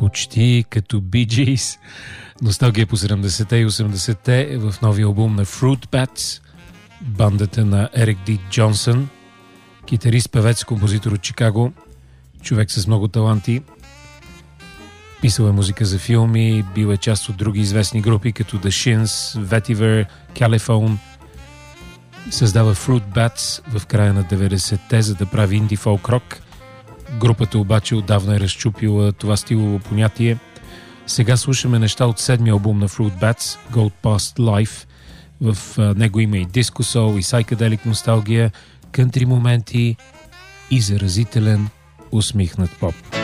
почти като Bee Gees. Носталгия по 70-те и 80-те в новия албум на Fruit Bats, бандата на Ерик Ди Джонсън, китарист, певец, композитор от Чикаго, човек с много таланти. Писал е музика за филми, бил е част от други известни групи, като The Shins, Vetiver, Caliphone. Създава Fruit Bats в края на 90-те, за да прави инди фолк рок. Групата обаче отдавна е разчупила това стилово понятие. Сега слушаме неща от седмия албум на Fruit Bats, Gold Past Life. В него има и диско сол, и сайкаделик носталгия, кънтри моменти и заразителен усмихнат поп.